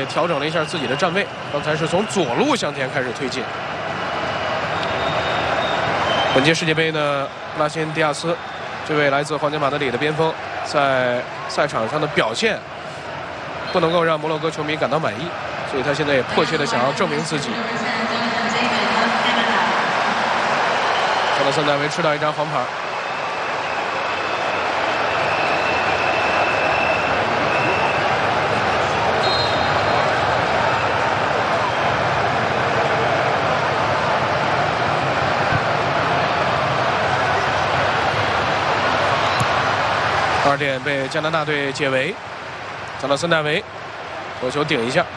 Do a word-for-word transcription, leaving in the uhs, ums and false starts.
也调整了一下自己的站位，刚才是从左路向前开始推进。本届世界杯呢，布拉辛迪亚斯这位来自皇家马德里的边锋，在赛场上的表现不能够让摩洛哥球迷感到满意，所以他现在也迫切的想要证明自己。乔纳森·戴维吃到一张黄牌。二点被加拿大队解围，乔纳森·戴维头球顶一下。